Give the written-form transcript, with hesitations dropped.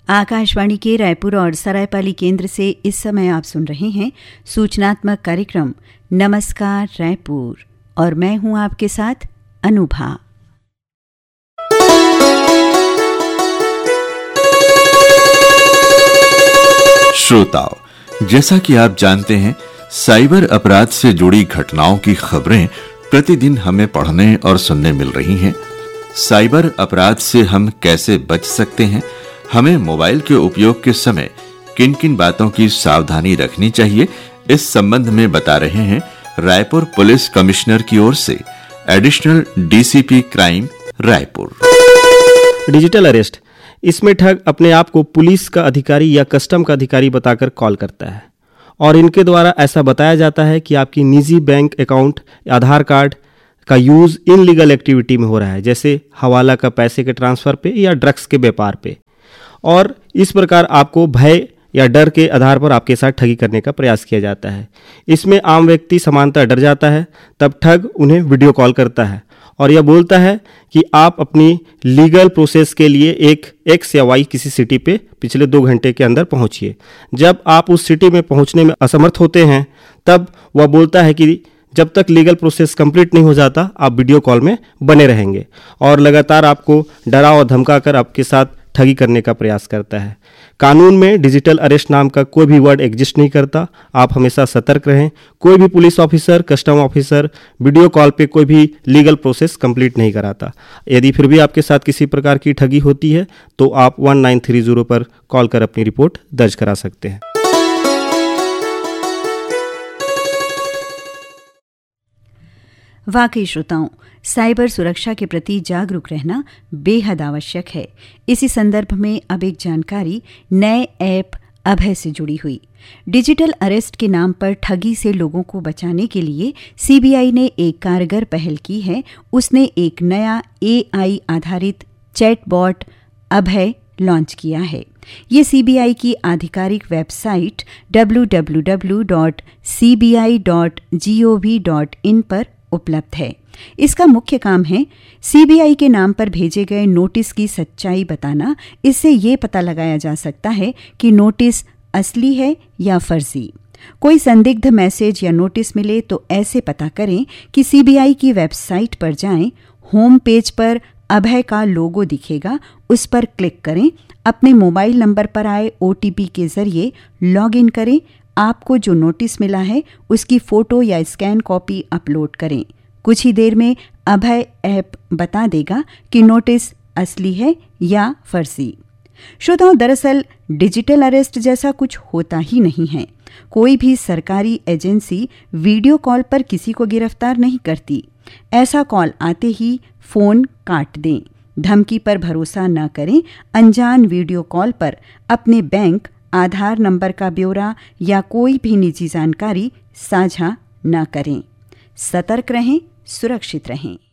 आकाशवाणी के रायपुर और सरायपाली केंद्र से इस समय आप सुन रहे हैं सूचनात्मक कार्यक्रम नमस्कार रायपुर और मैं हूं आपके साथ अनुभा। श्रोताओं, जैसा कि आप जानते हैं, साइबर अपराध से जुड़ी घटनाओं की खबरें प्रतिदिन हमें पढ़ने और सुनने मिल रही हैं। साइबर अपराध से हम कैसे बच सकते हैं, हमें मोबाइल के उपयोग के समय किन-किन बातों की सावधानी रखनी चाहिए, इस संबंध में बता रहे हैं रायपुर पुलिस कमिश्नर की ओर से additional DCP crime Raipur. Digital arrest, इसमें ठग अपने आप को पुलिस का अधिकारी या कस्टम का अधिकारी बताकर कॉल करता है और इनके द्वारा ऐसा बताया जाता है कि आपकी निजी बैंक अकाउंट, आधार कार्ड का यूज इनलीगल एक्टिविटी में हो रहा है, जैसे हवाला का पैसे के ट्रांसफर पे या ड्रग्स के व्यापार पे, और इस प्रकार आपको भय या डर के आधार पर आपके साथ ठगी करने का प्रयास किया जाता है। इसमें आम व्यक्ति सामान्यतः डर जाता है, तब ठग उन्हें वीडियो कॉल करता है और यह बोलता है कि आप अपनी लीगल प्रोसेस के लिए एक एक्स या वाई किसी सिटी पे पिछले 2 घंटे के अंदर पहुंचिए। जब आप उस सिटी में पहुंचने में असमर्थ होते हैं, तब वह बोलता है कि जब तक लीगल प्रोसेस कंप्लीट नहीं हो जाता, आप वीडियो कॉल में बने रहेंगे और लगातार आपको डरा और धमका कर आपके साथ ठगी करने का प्रयास करता है। कानून में डिजिटल अरेस्ट नाम का कोई भी वर्ड एग्जिस्ट नहीं करता। आप हमेशा सतर्क रहें। कोई भी police officer, custom officer video call पे कोई भी लीगल प्रोसेस कंप्लीट नहीं कराता। यदि फिर भी आपके साथ किसी प्रकार की ठगी होती है तो आप 1930 पर कॉल कर अपनी रिपोर्ट दर्ज करा सकते हैं। वाकई श्रोताओं, साइबर सुरक्षा के प्रति जागरूक रहना बेहद आवश्यक है। इसी संदर्भ में अब एक जानकारी नए ऐप अभय से जुड़ी हुई। डिजिटल अरेस्ट के नाम पर ठगी से लोगों को बचाने के लिए सीबीआई ने एक कारगर पहल की है। उसने एक नया AI आधारित चैटबॉट अभय लॉन्च किया है। ये सीबीआई की आधिकारिक वेबसाइट www.cbi.gov.in पर उपलब्ध है। इसका मुख्य काम है सीबीआई के नाम पर भेजे गए नोटिस की सच्चाई बताना। इससे ये पता लगाया जा सकता है कि नोटिस असली है या फर्जी। कोई संदिग्ध मैसेज या नोटिस मिले तो ऐसे पता करें कि सीबीआई की वेबसाइट पर जाएं। होम पेज पर अभय का लोगो दिखेगा, उस पर क्लिक करें। अपने मोबाइल नंबर पर आए OTP के जरिए लॉग इन करें। आपको जो नोटिस मिला है उसकी फोटो या स्कैन कॉपी अपलोड करें। कुछ ही देर में अभय ऐप बता देगा कि नोटिस असली है या फर्जी। श्रोताओं, दरअसल डिजिटल अरेस्ट जैसा कुछ होता ही नहीं है। कोई भी सरकारी एजेंसी वीडियो कॉल पर किसी को गिरफ्तार नहीं करती। ऐसा कॉल आते ही फोन काट दें। धमकी पर भरोसा न करें। अनजान वीडियो कॉल पर अपने बैंक, आधार नंबर का ब्यौरा या कोई भी निजी जानकारी साझा न करें। सतर्क रहें, सुरक्षित रहें।